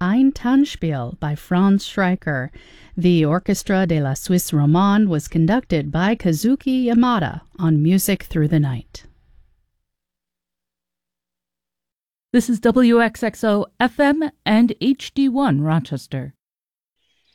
Ein Tanzspiel by Franz Schreiker. The Orchestra de la Suisse Romande was conducted by Kazuki Yamada on Music Through the Night. This is WXXO FM and HD1 Rochester.